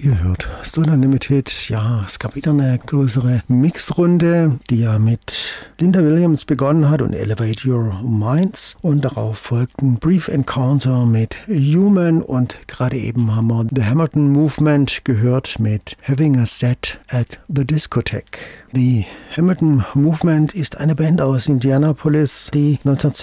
Ihr hört Stoner Unlimited. Ja, es gab wieder eine größere Mixrunde, die ja mit Linda Williams begonnen hat und Elevate Your Minds. Und darauf folgten Brief Encounter mit Human und gerade eben haben wir The Hamilton Movement gehört mit Having a Set at the Discotheque. The Hamilton Movement ist eine Band aus Indianapolis, die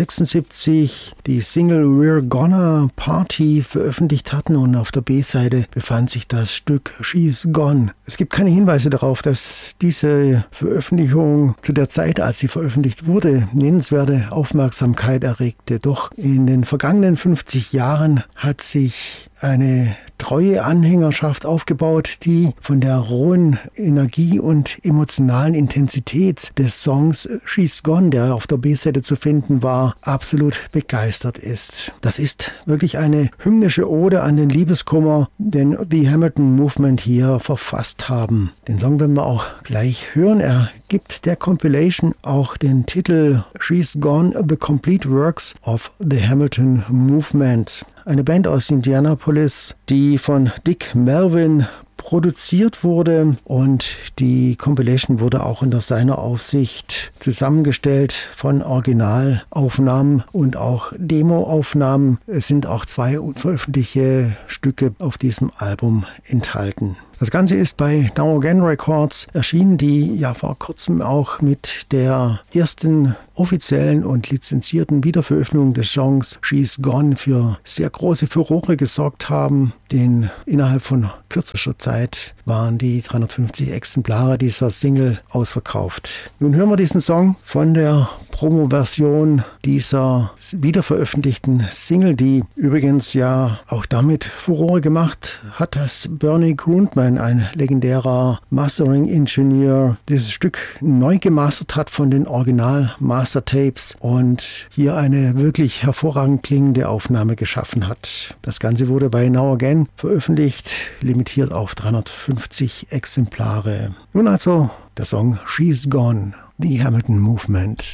1976 die Single We're Gonna Party veröffentlicht hatten und auf der B-Seite befand sich das Stück She's Gone. Es gibt keine Hinweise darauf, dass diese Veröffentlichung zu der Zeit, als sie veröffentlicht wurde, nennenswerte Aufmerksamkeit erregte. Doch in den vergangenen 50 Jahren hat sich eine treue Anhängerschaft aufgebaut, die von der rohen Energie und emotionalen Intensität des Songs She's Gone, der auf der B-Seite zu finden war, absolut begeistert ist. Das ist wirklich eine hymnische Ode an den Liebeskummer, den The Hamilton Movement hier verfasst haben. Den Song werden wir auch gleich hören. Er gibt der Compilation auch den Titel She's Gone, The Complete Works of the Hamilton Movement. Eine Band aus Indianapolis, die von Dick Melvin produziert wurde und die Compilation wurde auch unter seiner Aufsicht zusammengestellt von Originalaufnahmen und auch Demoaufnahmen. Es sind auch 2 unveröffentlichte Stücke auf diesem Album enthalten. Das Ganze ist bei Now Again Records erschienen, die ja vor kurzem auch mit der ersten offiziellen und lizenzierten Wiederveröffentlichung des Songs She's Gone für sehr große Furore gesorgt haben. Denn innerhalb von kürzester Zeit waren die 350 Exemplare dieser Single ausverkauft. Nun hören wir diesen Song von der Promo-Version dieser wiederveröffentlichten Single, die übrigens ja auch damit Furore gemacht hat, dass Bernie Grundman, ein legendärer Mastering-Ingenieur, dieses Stück neu gemastert hat von den Original-Master-Tapes und hier eine wirklich hervorragend klingende Aufnahme geschaffen hat. Das Ganze wurde bei Now Again veröffentlicht, limitiert auf 350 Exemplare. Nun also der Song She's Gone, The Hamilton Movement.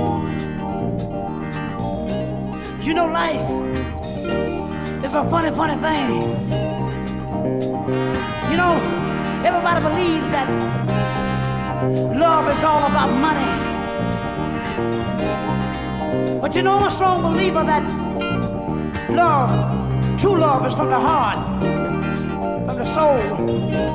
You know, life is a funny, funny thing. You know, everybody believes that love is all about money. But you know, I'm a strong believer that love, true love, is from the heart, from the soul.